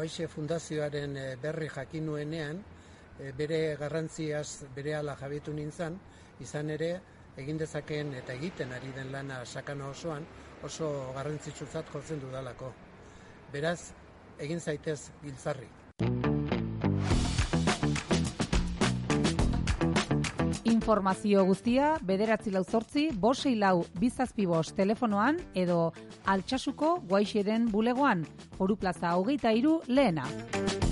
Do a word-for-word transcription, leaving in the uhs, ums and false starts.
Guaixe Fundazioaren berri jakin nuenean, bere garrantziaz berehala jabetu nintzen, izan ere, egin dezakeen eta egiten ari den lana sakana osoan, oso garrantzitsutzat jotzen dudalako. Beraz, egin zaitez giltzarri. Informazio guztia bederatzi lau zortzi, bosei lau bizazpi bost telefonoan edo Altsasuko Guaixeren bulegoan, Foru Plaza hogeita hiru lehena.